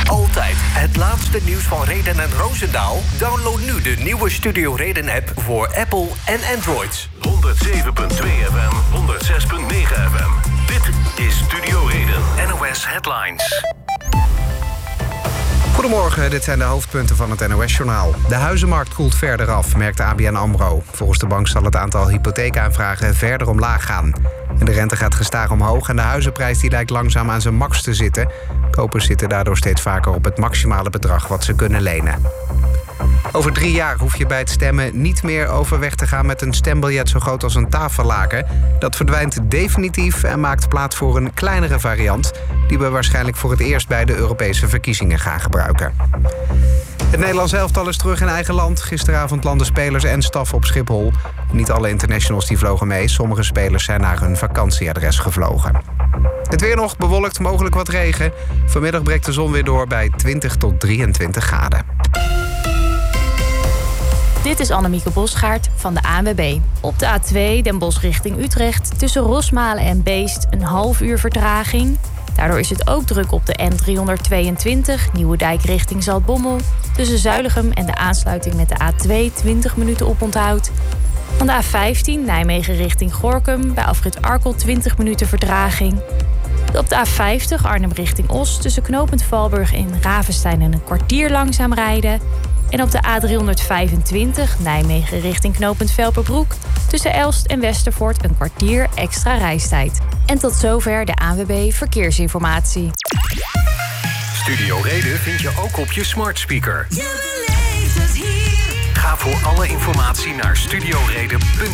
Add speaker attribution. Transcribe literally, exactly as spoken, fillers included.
Speaker 1: altijd het laatste nieuws van Reden en Roosendaal? Download nu de nieuwe Studio Reden app voor Apple en Android.
Speaker 2: honderdzeven komma twee F M, honderdzes komma negen F M. Dit is Studio Reden. N O S Headlines.
Speaker 3: Goedemorgen, dit zijn de hoofdpunten van het N O S-journaal. De huizenmarkt koelt verder af, merkt A B N AMRO. Volgens de bank zal het aantal hypotheekaanvragen verder omlaag gaan. En de rente gaat gestaag omhoog en de huizenprijs die lijkt langzaam aan zijn max te zitten. Kopers zitten daardoor steeds vaker op het maximale bedrag wat ze kunnen lenen. Over drie jaar hoef je bij het stemmen niet meer overweg te gaan met een stembiljet zo groot als een tafellaken. Dat verdwijnt definitief en maakt plaats voor een kleinere variant die we waarschijnlijk voor het eerst bij de Europese verkiezingen gaan gebruiken. Het Nederlands elftal is terug in eigen land. Gisteravond landden spelers en staf op Schiphol. Niet alle internationals die vlogen mee. Sommige spelers zijn naar hun vakantieadres gevlogen. Het weer nog bewolkt, mogelijk wat regen. Vanmiddag breekt de zon weer door bij twintig tot drieëntwintig graden.
Speaker 4: Dit is Annemieke Bosgaard van de A N W B. Op de A twee Den Bosch richting Utrecht tussen Rosmalen en Beest een half uur vertraging. Daardoor is het ook druk op de N driehonderdtweeëntwintig Nieuwedijk richting Zaltbommel. Tussen Zuilichem en de aansluiting met de A twee twintig minuten oponthoud. Van de A vijftien Nijmegen richting Gorinchem bij afrit Arkel twintig minuten vertraging. Op de A vijftig Arnhem richting Os tussen knooppunt Valburg en Ravenstein een kwartier langzaam rijden. En op de A driehonderdvijfentwintig Nijmegen richting knooppunt Velperbroek tussen Elst en Westervoort een kwartier extra reistijd. En tot zover de A N W B Verkeersinformatie.
Speaker 1: Studio Reden vind je ook op je smart speaker.
Speaker 5: Je beleeft het hier.
Speaker 1: Ga voor alle informatie naar studioreden punt n l.